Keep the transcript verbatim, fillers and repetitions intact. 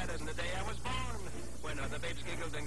better than the day I was born. When other babes giggled and